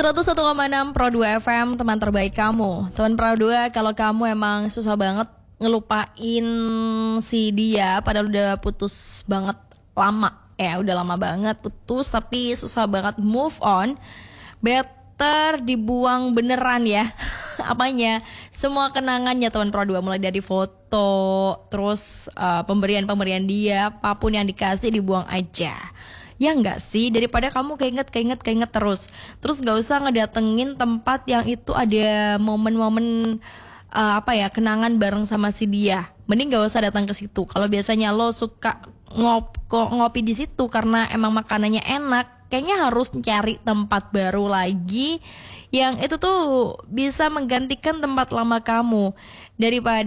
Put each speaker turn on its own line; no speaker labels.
101,6 Pro 2 FM, teman terbaik kamu. Teman Pro 2, kalau kamu emang susah banget ngelupain si dia, padahal udah putus banget lama. Udah lama banget putus tapi susah banget move on. Better dibuang beneran ya. Apanya? Semua kenangannya teman Pro 2, mulai dari foto, terus pemberian dia, apapun yang dikasih dibuang aja. Ya enggak sih, daripada kamu keinget terus gak usah ngedatengin tempat yang itu ada momen-momen kenangan bareng sama si dia. Mending gak usah datang ke situ. Kalau biasanya lo suka ngopi di situ karena emang makanannya enak, kayaknya harus cari tempat baru lagi yang itu tuh bisa menggantikan tempat lama kamu, daripada